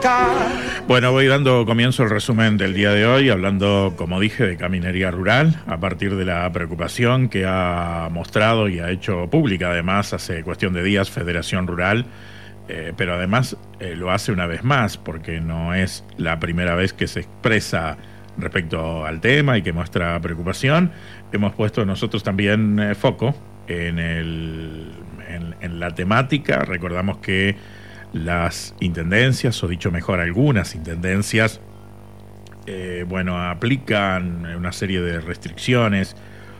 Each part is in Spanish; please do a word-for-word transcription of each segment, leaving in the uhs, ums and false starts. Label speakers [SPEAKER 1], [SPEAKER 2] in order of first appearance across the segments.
[SPEAKER 1] tocar.
[SPEAKER 2] Bueno, voy dando comienzo al resumen del día de hoy, hablando, como dije, de caminería rural, a partir de la preocupación que ha mostrado y ha hecho pública, además, hace cuestión de días, Federación Rural, eh, pero además eh, lo hace una vez más, porque no es la primera vez que se expresa respecto al tema y que muestra preocupación. Hemos puesto nosotros también eh, foco en, el, en, en la temática. Recordamos que las intendencias, o dicho mejor, algunas intendencias, eh, bueno, aplican una serie de restricciones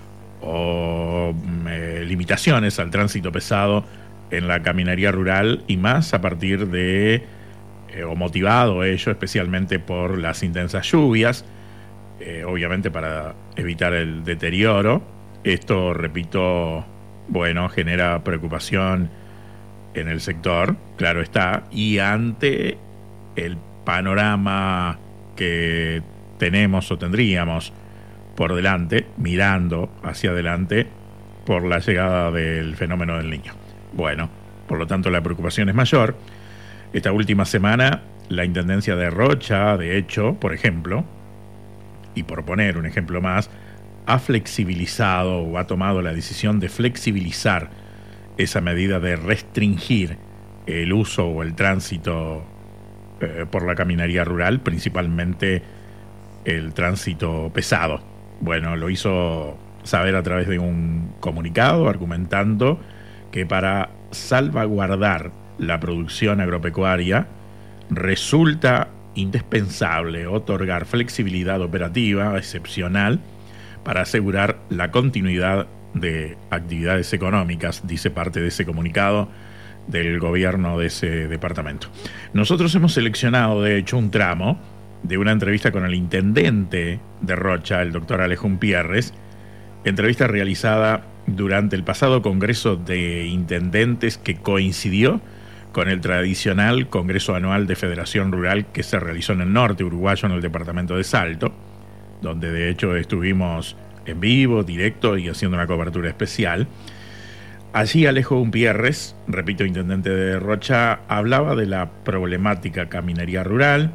[SPEAKER 2] o eh, limitaciones al tránsito pesado en la caminería rural, y más a partir de, eh, o motivado ello especialmente por las intensas lluvias, eh, obviamente para evitar el deterioro. Esto, repito, bueno, genera preocupación en el sector, claro está, y ante el panorama que tenemos o tendríamos por delante, mirando hacia adelante por la llegada del fenómeno del Niño. Bueno, por lo tanto la preocupación es mayor. Esta última semana la Intendencia de Rocha, de hecho, por ejemplo, y por poner un ejemplo más, ha flexibilizado o ha tomado la decisión de flexibilizar esa medida de restringir el uso o el tránsito eh, por la caminería rural, principalmente el tránsito pesado. Bueno, lo hizo saber a través de un comunicado argumentando que para salvaguardar la producción agropecuaria resulta indispensable otorgar flexibilidad operativa excepcional para asegurar la continuidad de actividades económicas, dice parte de ese comunicado del gobierno de ese departamento. Nosotros hemos seleccionado, de hecho, un tramo de una entrevista con el intendente de Rocha, el doctor Alejo Umpierres, entrevista realizada durante el pasado Congreso de Intendentes, que coincidió con el tradicional Congreso Anual de Federación Rural que se realizó en el norte uruguayo, en el departamento de Salto, donde de hecho estuvimos en vivo, directo y haciendo una cobertura especial. Allí Alejo Umpierres, repito, intendente de Rocha, hablaba de la problemática caminería rural,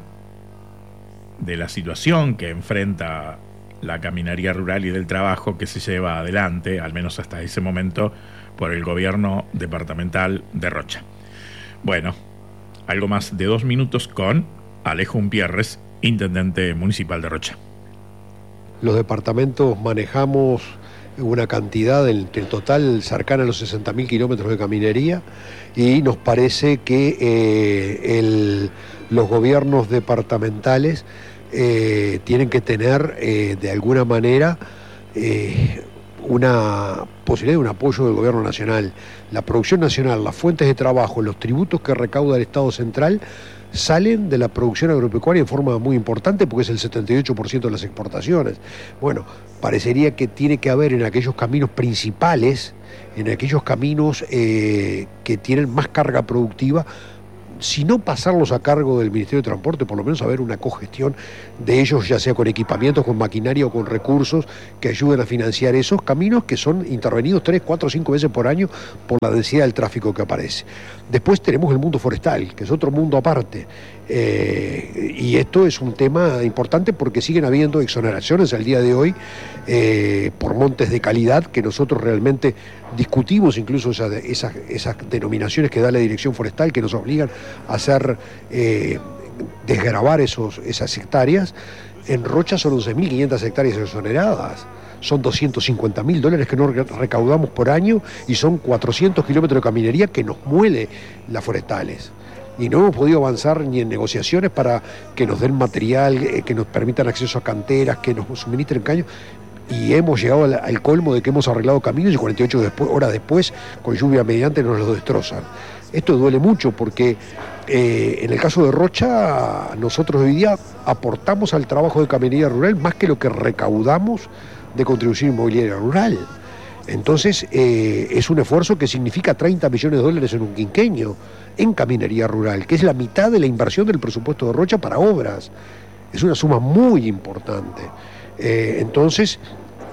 [SPEAKER 2] de la situación que enfrenta la caminería rural y del trabajo que se lleva adelante, al menos hasta ese momento, por el gobierno departamental de Rocha. Bueno, algo más de dos minutos con Alejo Umpierres, intendente municipal de Rocha.
[SPEAKER 3] Los departamentos manejamos una cantidad en el total cercana a los sesenta mil kilómetros de caminería, y nos parece que eh, el, los gobiernos departamentales eh, tienen que tener eh, de alguna manera eh, una posibilidad de un apoyo del gobierno nacional. La producción nacional, las fuentes de trabajo, los tributos que recauda el Estado central salen de la producción agropecuaria en forma muy importante, porque es el setenta y ocho por ciento de las exportaciones. Bueno, parecería que tiene que haber en aquellos caminos principales, en aquellos caminos eh, que tienen más carga productiva, si no pasarlos a cargo del Ministerio de Transporte, por lo menos haber una cogestión de ellos, ya sea con equipamientos, con maquinaria o con recursos que ayuden a financiar esos caminos que son intervenidos tres, cuatro, cinco veces por año por la densidad del tráfico que aparece. Después tenemos el mundo forestal, que es otro mundo aparte, eh, y esto es un tema importante porque siguen habiendo exoneraciones al día de hoy eh, por montes de calidad, que nosotros realmente discutimos incluso esas, esas, esas denominaciones que da la Dirección Forestal, que nos obligan a hacer eh, desgravar esos, esas hectáreas. En Rocha son once mil quinientas hectáreas exoneradas. Son doscientos cincuenta mil dólares que no recaudamos por año, y son cuatrocientos kilómetros de caminería que nos muele las forestales. Y no hemos podido avanzar ni en negociaciones para que nos den material, eh, que nos permitan acceso a canteras, que nos suministren caños. Y hemos llegado al, al colmo de que hemos arreglado caminos y cuarenta y ocho después, horas después, con lluvia mediante, nos los destrozan. Esto duele mucho porque eh, en el caso de Rocha, nosotros hoy día aportamos al trabajo de caminería rural más que lo que recaudamos de contribución inmobiliaria rural. Entonces eh, es un esfuerzo que significa treinta millones de dólares en un quinquenio en caminería rural, que es la mitad de la inversión del presupuesto de Rocha para obras. Es una suma muy importante. Eh, entonces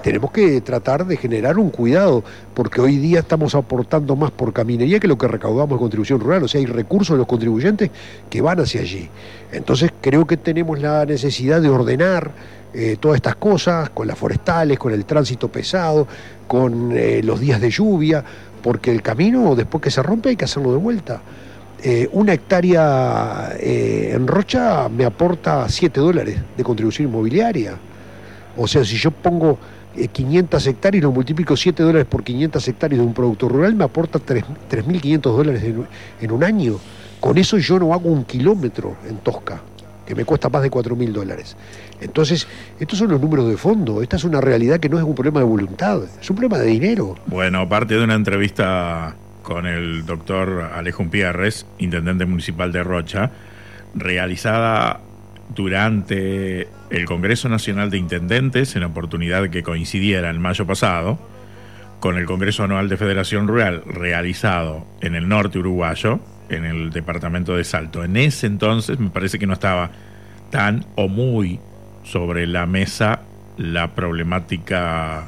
[SPEAKER 3] tenemos que tratar de generar un cuidado, porque hoy día estamos aportando más por caminería que lo que recaudamos en contribución rural, o sea, hay recursos de los contribuyentes que van hacia allí. Entonces creo que tenemos la necesidad de ordenar eh, todas estas cosas, con las forestales, con el tránsito pesado, con eh, los días de lluvia, porque el camino, después que se rompe, hay que hacerlo de vuelta. Eh, una hectárea eh, en Rocha me aporta siete dólares de contribución inmobiliaria. O sea, si yo pongo eh, quinientas hectáreas y lo multiplico siete dólares por quinientas hectáreas de un producto rural, me aporta tres mil quinientos dólares en, en un año. Con eso yo no hago un kilómetro en Tosca, que me cuesta más de cuatro mil dólares. Entonces, estos son los números de fondo. Esta es una realidad que no es un problema de voluntad, es un problema de dinero.
[SPEAKER 2] Bueno, parte de una entrevista con el doctor Alejo Umpierres, intendente municipal de Rocha, realizada durante el Congreso Nacional de Intendentes, en oportunidad que coincidiera en mayo pasado, con el Congreso Anual de Federación Rural, realizado en el norte uruguayo, en el departamento de Salto. En ese entonces me parece que no estaba tan o muy sobre la mesa la problemática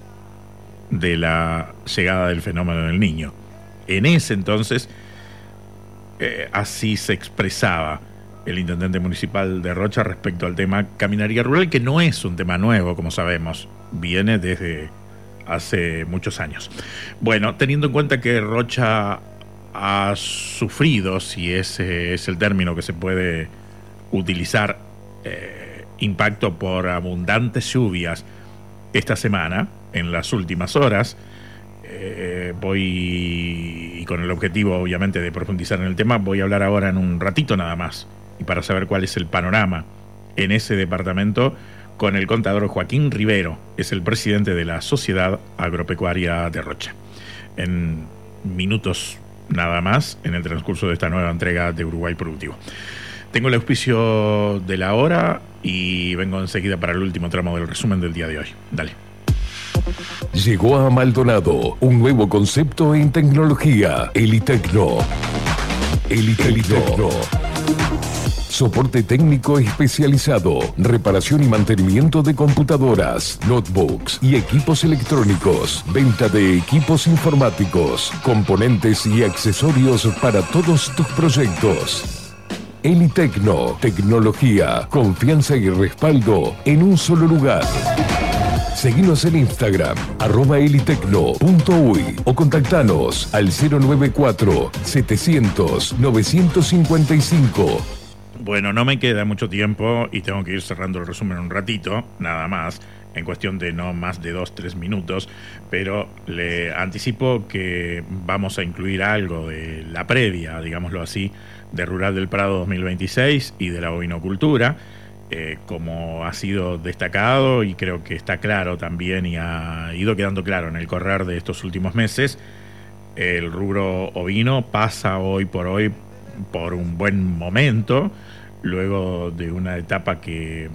[SPEAKER 2] de la llegada del fenómeno del Niño. En ese entonces eh, así se expresaba el intendente municipal de Rocha respecto al tema caminaría rural, que no es un tema nuevo, como sabemos, viene desde hace muchos años. Bueno, teniendo en cuenta que Rocha ha sufrido, si ese es el término que se puede utilizar, eh, impacto por abundantes lluvias esta semana, en las últimas horas, eh, voy, y con el objetivo obviamente de profundizar en el tema, voy a hablar ahora en un ratito nada más, y para saber cuál es el panorama en ese departamento, con el contador Joaquín Rivero, es el presidente de la Sociedad Agropecuaria de Rocha. En minutos nada más, en el transcurso de esta nueva entrega de Uruguay Productivo. Tengo el auspicio de la hora y vengo enseguida para el último tramo del resumen del día de hoy. Dale.
[SPEAKER 1] Llegó a Maldonado un nuevo concepto en tecnología, Elitecno. Elitecno. Soporte técnico especializado, reparación y mantenimiento de computadoras, notebooks y equipos electrónicos, venta de equipos informáticos, componentes y accesorios para todos tus proyectos. Elitecno, tecnología, confianza y respaldo en un solo lugar. Seguinos en Instagram, arroba elitecno punto uy o contactanos al cero noventa y cuatro, setecientos, novecientos cincuenta y cinco.
[SPEAKER 2] Bueno, no me queda mucho tiempo y tengo que ir cerrando el resumen un ratito, nada más, en cuestión de no más de dos, tres minutos, pero le anticipo que vamos a incluir algo de la previa, digámoslo así, de Rural del Prado dos mil veintiséis y de la ovinocultura, eh, como ha sido destacado y creo que está claro también y ha ido quedando claro en el correr de estos últimos meses. El rubro ovino pasa hoy por hoy por un buen momento, luego de una etapa que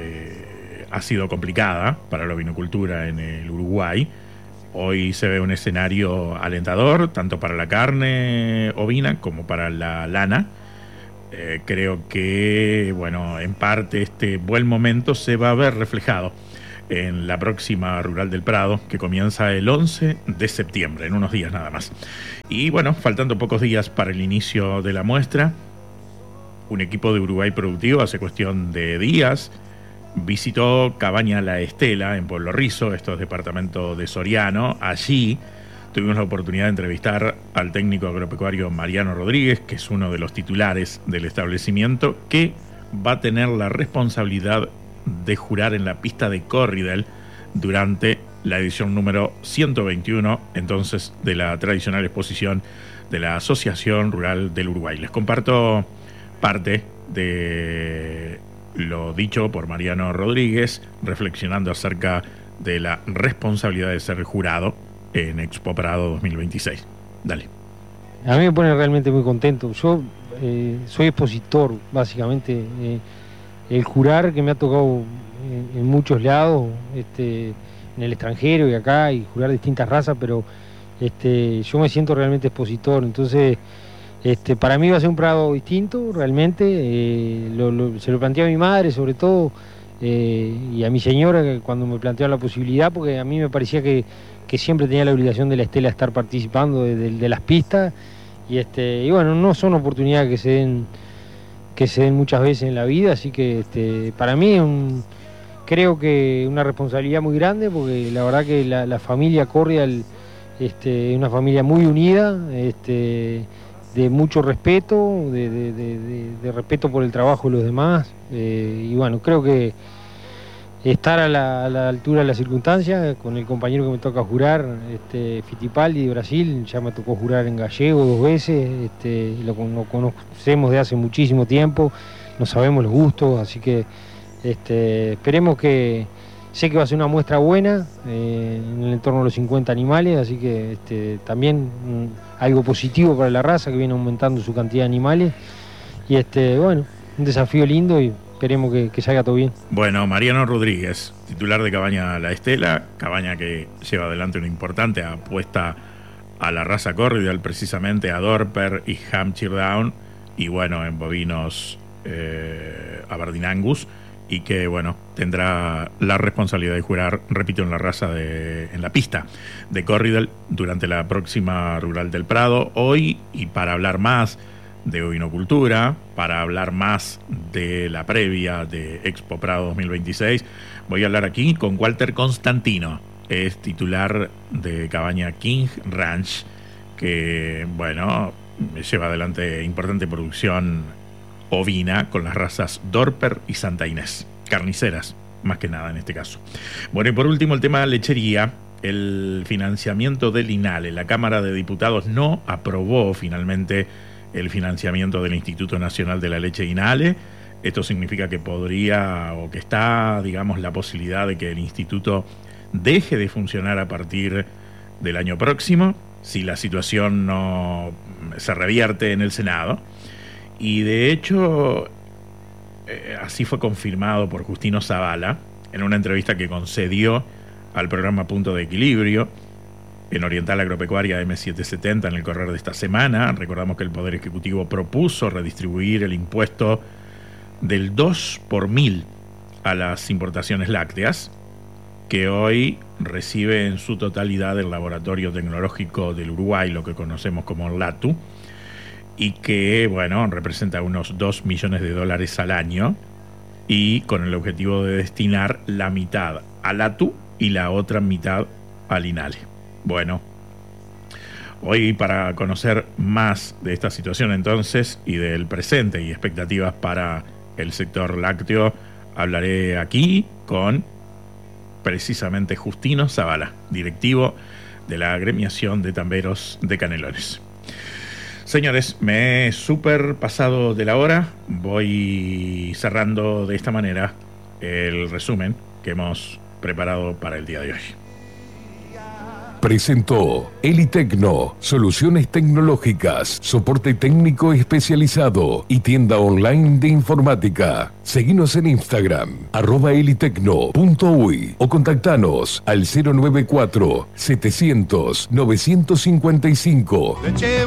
[SPEAKER 2] eh, ha sido complicada para la ovinocultura en el Uruguay. Hoy se ve un escenario alentador, tanto para la carne ovina como para la lana. Eh, creo que, bueno, en parte este buen momento se va a ver reflejado en la próxima Rural del Prado, que comienza el once de septiembre, en unos días nada más. Y bueno, faltando pocos días para el inicio de la muestra, un equipo de Uruguay Productivo hace cuestión de días visitó Cabaña La Estela en Pueblo Rizo, esto es departamento de Soriano. Allí tuvimos la oportunidad de entrevistar al técnico agropecuario Mariano Rodríguez, que es uno de los titulares del establecimiento, que va a tener la responsabilidad de jurar en la pista de Corridel durante la edición número ciento veintiuno, entonces, de la tradicional exposición de la Asociación Rural del Uruguay. Les comparto parte de lo dicho por Mariano Rodríguez, reflexionando acerca de la responsabilidad de ser jurado en Expo Prado dos mil veintiséis. Dale.
[SPEAKER 4] A mí me pone realmente muy contento. Yo eh, soy expositor, básicamente. Eh, el jurar que me ha tocado en, en muchos lados, este, en el extranjero y acá, y jurar distintas razas, pero este, yo me siento realmente expositor. Entonces, este, para mí va a ser un Prado distinto, realmente. Eh, lo, lo, se lo planteé a mi madre, sobre todo, eh, y a mi señora cuando me planteó la posibilidad, porque a mí me parecía que, que siempre tenía la obligación de la Estela estar participando de, de, de las pistas, y, este, y bueno, no son oportunidades que se den, que se den muchas veces en la vida, así que este, para mí es un, creo que una responsabilidad muy grande, porque la verdad que la, la familia Cordial este, es una familia muy unida, este, de mucho respeto, de, de, de, de, de respeto por el trabajo de los demás, eh, y bueno, creo que estar a la, a la altura de las circunstancias, con el compañero que me toca jurar, este, Fittipaldi de Brasil, ya me tocó jurar en gallego dos veces, este, lo, lo conocemos de hace muchísimo tiempo, nos sabemos los gustos, así que este, esperemos que, sé que va a ser una muestra buena eh, en el entorno de los cincuenta animales, así que este, también mm, algo positivo para la raza, que viene aumentando su cantidad de animales, y este, bueno, un desafío lindo y esperemos que, que salga todo bien.
[SPEAKER 2] Bueno, Mariano Rodríguez, titular de Cabaña La Estela, cabaña que lleva adelante una importante apuesta a la raza Corriedale, precisamente a Dorper y Hampshire Down, y bueno, en bovinos eh, Aberdeen Angus, y que bueno, tendrá la responsabilidad de jurar, repito, en la raza de, en la pista de Corriedale durante la próxima Rural del Prado. Hoy, y para hablar más de ovinocultura, para hablar más de la previa de Expo Prado dos mil veintiséis, voy a hablar aquí con Walter Constantino, es titular de Cabaña King Ranch, que bueno, lleva adelante importante producción ovina con las razas Dorper y Santa Inés, carniceras más que nada en este caso. Bueno, y por último el tema de la lechería, el financiamiento del INALE. La Cámara de Diputados no aprobó finalmente el financiamiento del Instituto Nacional de la Leche INALE. Esto significa que podría, o que está, digamos, la posibilidad de que el instituto deje de funcionar a partir del año próximo, si la situación no se revierte en el Senado. Y de hecho, eh, así fue confirmado por Justino Zavala en una entrevista que concedió al programa Punto de Equilibrio en Oriental Agropecuaria eme setecientos setenta en el correr de esta semana. Recordamos que el Poder Ejecutivo propuso redistribuir el impuesto del dos por mil a las importaciones lácteas, que hoy recibe en su totalidad el Laboratorio Tecnológico del Uruguay, lo que conocemos como LATU, y que, bueno, representa unos dos millones de dólares al año, y con el objetivo de destinar la mitad a LATU y la otra mitad al INALE. Bueno, hoy, para conocer más de esta situación entonces y del presente y expectativas para el sector lácteo, hablaré aquí con precisamente Justino Zavala, directivo de la agremiación de tamberos de Canelones. Señores, me he súper pasado de la hora. Voy cerrando de esta manera el resumen que hemos preparado para el día de hoy.
[SPEAKER 1] Presentó Elitecno, soluciones tecnológicas, soporte técnico especializado y tienda online de informática. Seguinos en Instagram, arroba elitecno punto uy, o contactanos al cero noventa y cuatro, setecientos, novecientos cincuenta y cinco.